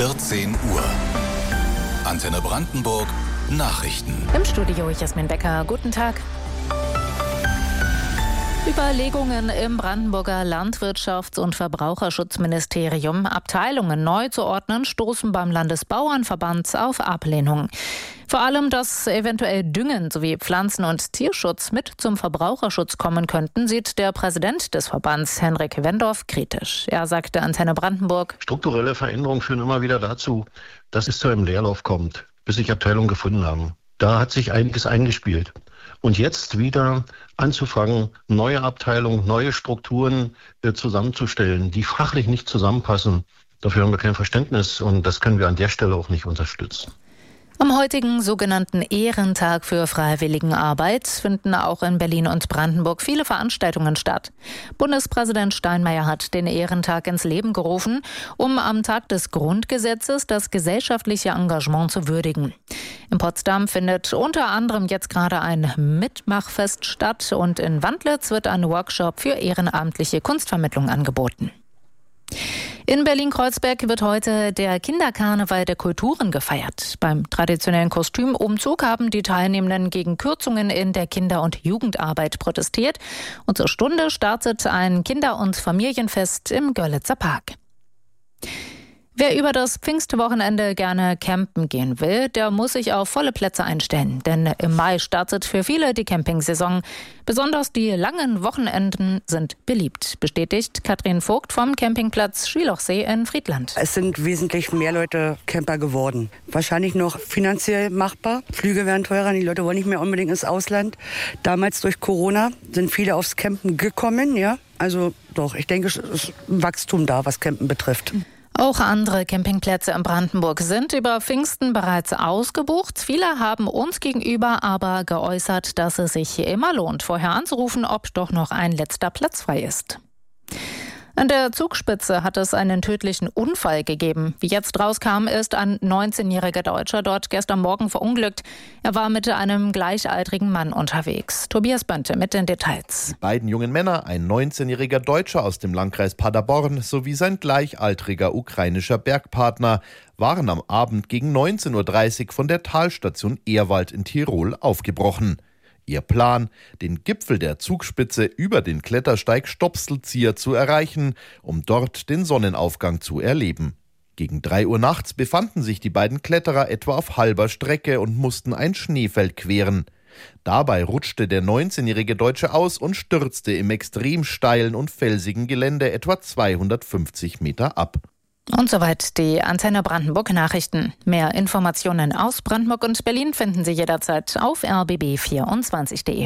14 Uhr. Antenne Brandenburg Nachrichten. Im Studio Jasmin Becker. Guten Tag. Überlegungen im Brandenburger Landwirtschafts- und Verbraucherschutzministerium, Abteilungen neu zu ordnen, stoßen beim Landesbauernverband auf Ablehnung. Vor allem, dass eventuell Düngen sowie Pflanzen- und Tierschutz mit zum Verbraucherschutz kommen könnten, sieht der Präsident des Verbands, Henrik Wendorf, kritisch. Er sagte Antenne Brandenburg: Strukturelle Veränderungen führen immer wieder dazu, dass es zu einem Leerlauf kommt, bis sich Abteilungen gefunden haben. Da hat sich einiges eingespielt. Und jetzt wieder anzufangen, neue Abteilungen, neue Strukturen zusammenzustellen, die fachlich nicht zusammenpassen, dafür haben wir kein Verständnis und das können wir an der Stelle auch nicht unterstützen. Am heutigen sogenannten Ehrentag für Freiwilligenarbeit finden auch in Berlin und Brandenburg viele Veranstaltungen statt. Bundespräsident Steinmeier hat den Ehrentag ins Leben gerufen, um am Tag des Grundgesetzes das gesellschaftliche Engagement zu würdigen. In Potsdam findet unter anderem jetzt gerade ein Mitmachfest statt und in Wandlitz wird ein Workshop für ehrenamtliche Kunstvermittlung angeboten. In Berlin-Kreuzberg wird heute der Kinderkarneval der Kulturen gefeiert. Beim traditionellen Kostümumzug haben die Teilnehmenden gegen Kürzungen in der Kinder- und Jugendarbeit protestiert. Und zur Stunde startet ein Kinder- und Familienfest im Görlitzer Park. Wer über das Pfingstwochenende gerne campen gehen will, der muss sich auf volle Plätze einstellen. Denn im Mai startet für viele die Campingsaison. Besonders die langen Wochenenden sind beliebt, bestätigt Katrin Vogt vom Campingplatz Schwilochsee in Friedland. Es sind wesentlich mehr Leute Camper geworden. Wahrscheinlich noch finanziell machbar. Flüge werden teurer, die Leute wollen nicht mehr unbedingt ins Ausland. Damals durch Corona sind viele aufs Campen gekommen. Ja? Also doch, ich denke, es ist ein Wachstum da, was Campen betrifft. Auch andere Campingplätze in Brandenburg sind über Pfingsten bereits ausgebucht. Viele haben uns gegenüber aber geäußert, dass es sich immer lohnt, vorher anzurufen, ob doch noch ein letzter Platz frei ist. An der Zugspitze hat es einen tödlichen Unfall gegeben. Wie jetzt rauskam, ist ein 19-jähriger Deutscher dort gestern Morgen verunglückt. Er war mit einem gleichaltrigen Mann unterwegs. Tobias Bönte mit den Details. Die beiden jungen Männer, ein 19-jähriger Deutscher aus dem Landkreis Paderborn sowie sein gleichaltriger ukrainischer Bergpartner, waren am Abend gegen 19:30 Uhr von der Talstation Ehrwald in Tirol aufgebrochen. Ihr Plan, den Gipfel der Zugspitze über den Klettersteig Stopselzieher zu erreichen, um dort den Sonnenaufgang zu erleben. Gegen 3 Uhr nachts befanden sich die beiden Kletterer etwa auf halber Strecke und mussten ein Schneefeld queren. Dabei rutschte der 19-jährige Deutsche aus und stürzte im extrem steilen und felsigen Gelände etwa 250 Meter ab. Und soweit die Antenne Brandenburg Nachrichten. Mehr Informationen aus Brandenburg und Berlin finden Sie jederzeit auf rbb24.de.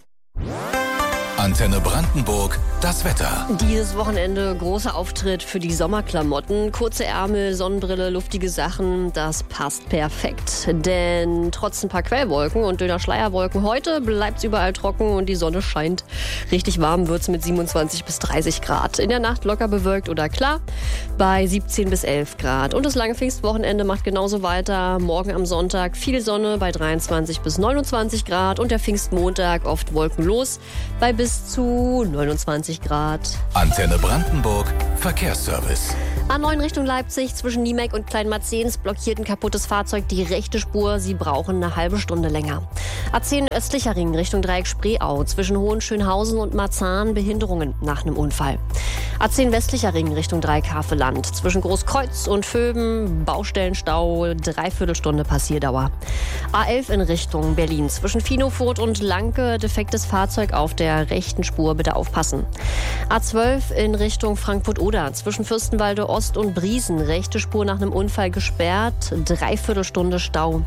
Antenne Brandenburg, das Wetter. Dieses Wochenende großer Auftritt für die Sommerklamotten. Kurze Ärmel, Sonnenbrille, luftige Sachen, das passt perfekt. Denn trotz ein paar Quellwolken und dünner Schleierwolken heute bleibt es überall trocken und die Sonne scheint. Richtig warm wird es mit 27 bis 30 Grad. In der Nacht locker bewölkt oder klar bei 17 bis 11 Grad. Und das lange Pfingstwochenende macht genauso weiter. Morgen am Sonntag viel Sonne bei 23 bis 29 Grad und der Pfingstmontag oft wolkenlos bei bis zu 29 Grad. Antenne Brandenburg, Verkehrsservice. A9 Richtung Leipzig zwischen Niemek und Kleinmarzens blockiert ein kaputtes Fahrzeug die rechte Spur. Sie brauchen eine halbe Stunde länger. A10 östlicher Ring Richtung Dreieck Spreeau zwischen Hohenschönhausen und Marzahn Behinderungen nach einem Unfall. A10 westlicher Ring Richtung Dreieck Havelland zwischen Großkreuz und Vöben Baustellenstau, Dreiviertelstunde Passierdauer. A11 in Richtung Berlin zwischen Finofurt und Lanke defektes Fahrzeug auf der rechten Spur, bitte aufpassen. A12 in Richtung Frankfurt-Oder zwischen Fürstenwalde Ost und Briesen rechte Spur nach einem Unfall gesperrt, Dreiviertelstunde Stau.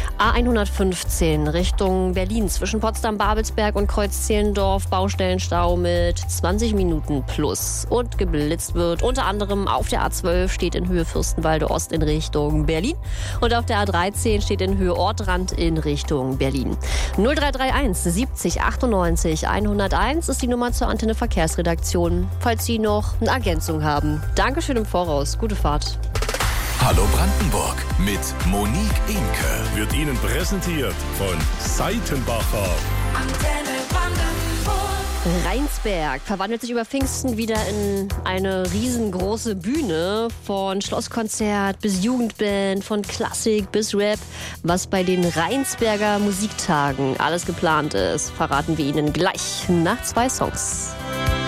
A115 Richtung Berlin zwischen Potsdam-Babelsberg und Kreuz-Zehlendorf Baustellenstau mit 20 Minuten plus. Und geblitzt wird unter anderem auf der A12 steht in Höhe Fürstenwalde Ost in Richtung Berlin und auf der A13 steht in Höhe Ortrand in Richtung Berlin. 0331 70 98 101 ist die Nummer zur Antenne Verkehrsredaktion, falls Sie noch eine Ergänzung haben. Dankeschön im Voraus. Gute Fahrt. Hallo Brandenburg mit Monique Imke. Wird Ihnen präsentiert von Seitenbacher. Antenne Brandenburg. Rheinsberg verwandelt sich über Pfingsten wieder in eine riesengroße Bühne. Von Schlosskonzert bis Jugendband, von Klassik bis Rap. Was bei den Rheinsberger Musiktagen alles geplant ist, verraten wir Ihnen gleich nach 2 Songs.